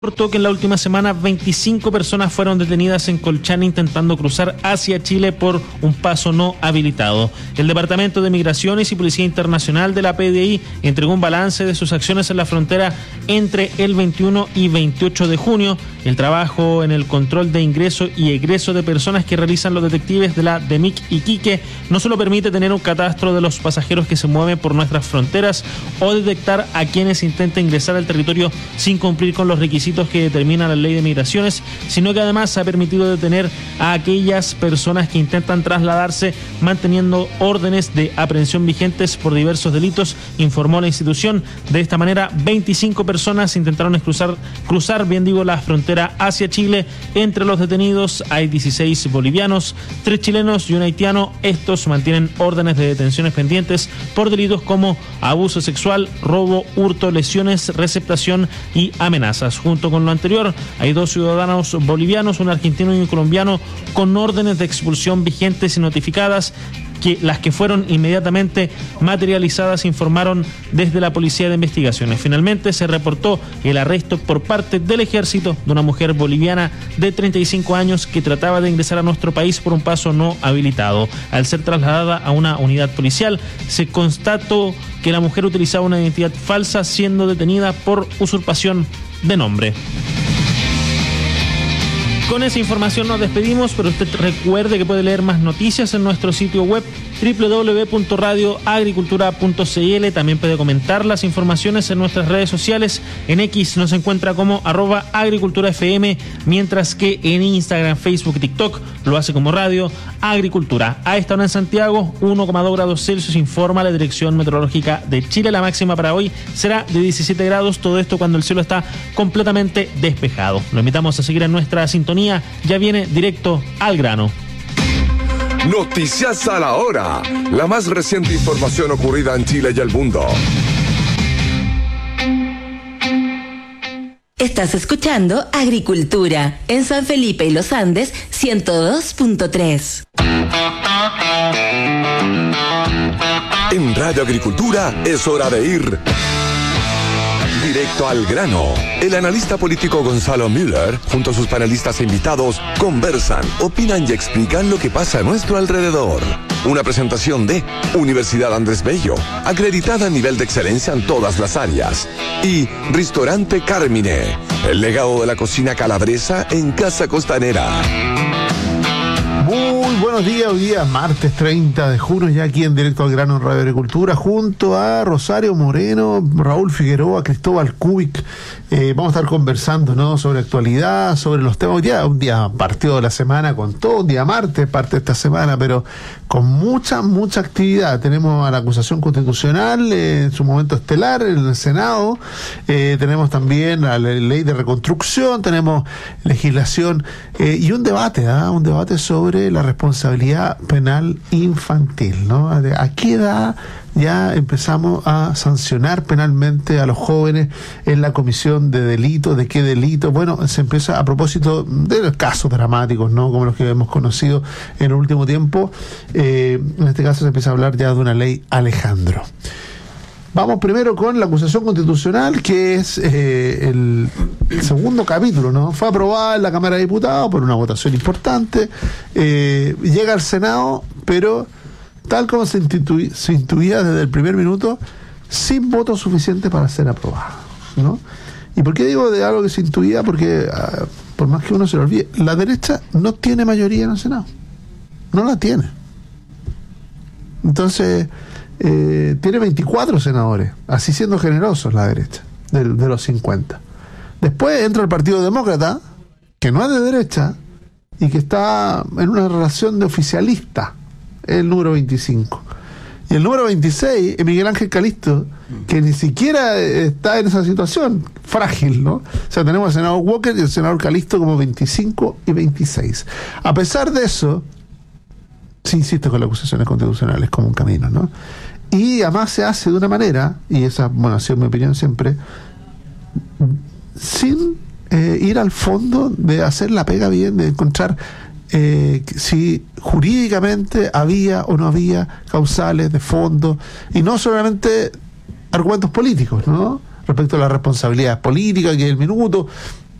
Reportó que en la última semana 25 personas fueron detenidas en Colchane intentando cruzar hacia Chile por un paso no habilitado. El Departamento de Migraciones y Policía Internacional de la PDI entregó un balance de sus acciones en la frontera entre el 21 y 28 de junio. El trabajo en el control de ingreso y egreso de personas que realizan los detectives de la DEMIC Iquique no solo permite tener un catastro de los pasajeros que se mueven por nuestras fronteras o detectar a quienes intentan ingresar al territorio sin cumplir con los requisitos que determina la ley de migraciones, sino que además ha permitido detener a aquellas personas que intentan trasladarse manteniendo órdenes de aprehensión vigentes por diversos delitos, informó la institución. De esta manera, 25 personas intentaron cruzar la frontera hacia Chile. Entre los detenidos hay 16 bolivianos, 3 chilenos y un haitiano. Estos mantienen órdenes de detenciones pendientes por delitos como abuso sexual, robo, hurto, lesiones, receptación y amenazas. Junto con lo anterior, hay 2 ciudadanos bolivianos, un argentino y un colombiano con órdenes de expulsión vigentes y notificadas, que las que fueron inmediatamente materializadas, informaron desde la Policía de Investigaciones. Finalmente se reportó el arresto por parte del Ejército de una mujer boliviana de 35 años que trataba de ingresar a nuestro país por un paso no habilitado. Al ser trasladada a una unidad policial, se constató que la mujer utilizaba una identidad falsa, siendo detenida por usurpación de nombre. Con esa información nos despedimos, pero usted recuerde que puede leer más noticias en nuestro sitio web www.radioagricultura.cl. También puede comentar las informaciones en nuestras redes sociales. En X nos encuentra como @agriculturafm, mientras que en Instagram, Facebook y TikTok lo hace como Radio Agricultura. A esta hora en Santiago, 1,2 grados Celsius, informa la Dirección Meteorológica de Chile. La máxima para hoy será de 17 grados, todo esto cuando el cielo está completamente despejado. Lo invitamos a seguir en nuestra sintonía. Ya viene directo al grano. Noticias a la hora. La más reciente información ocurrida en Chile y el mundo. Estás escuchando Agricultura en San Felipe y Los Andes 102.3. En Radio Agricultura es hora de ir directo al grano. El analista político Gonzalo Müller, junto a sus panelistas e invitados, conversan, opinan y explican lo que pasa a nuestro alrededor. Una presentación de Universidad Andrés Bello, acreditada a nivel de excelencia en todas las áreas. Y Ristorante Carmine, el legado de la cocina calabresa en Casa Costanera. Muy buenos días, hoy día martes 30 de junio, ya aquí en Directo al Grano en Radio Agricultura, junto a Rosario Moreno, Raúl Figueroa, Cristóbal Kubik. Vamos a estar conversando, ¿no?, sobre actualidad, sobre los temas. Hoy día, un día partido de la semana con todo, un día martes, parte de esta semana, pero con mucha actividad. Tenemos a la acusación constitucional en su momento estelar en el Senado, tenemos también a la ley de reconstrucción, tenemos legislación y un debate sobre la responsabilidad penal infantil, ¿no? ¿A qué edad ya empezamos a sancionar penalmente a los jóvenes en la comisión de delitos? ¿De qué delito? Bueno, se empieza a propósito de los casos dramáticos, ¿no?, como los que hemos conocido en el último tiempo. En este caso se empieza a hablar ya de una ley Alejandro. Vamos primero con la acusación constitucional, que es el segundo capítulo, ¿no? Fue aprobada en la Cámara de Diputados por una votación importante, llega al Senado, pero tal como se intuía desde el primer minuto, sin votos suficientes para ser aprobada, ¿no? ¿Y por qué digo de algo que se intuía? Porque, por más que uno se lo olvide, la derecha no tiene mayoría en el Senado. No la tiene. Entonces, tiene 24 senadores, así siendo generosos la derecha, de los 50. Después entra el Partido Demócrata, que no es de derecha, y que está en una relación de oficialista, el número 25. Y el número 26 es Miguel Ángel Calisto, que ni siquiera está en esa situación frágil, ¿no? O sea, tenemos al senador Walker y el senador Calisto como 25 y 26. A pesar de eso, sí insisto con las acusaciones constitucionales como un camino, ¿no? Y además se hace de una manera, y esa, bueno, ha sido mi opinión siempre, sin ir al fondo de hacer la pega bien, de encontrar si jurídicamente había o no había causales de fondo, y no solamente argumentos políticos, ¿no?, respecto a la responsabilidad política, que es el minuto,